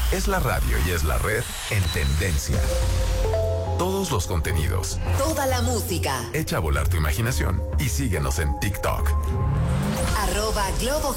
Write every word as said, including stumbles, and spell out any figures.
Es la radio y es la red en tendencia. Todos los contenidos. Toda la música. Echa a volar tu imaginación y síguenos en TikTok. Arroba Globo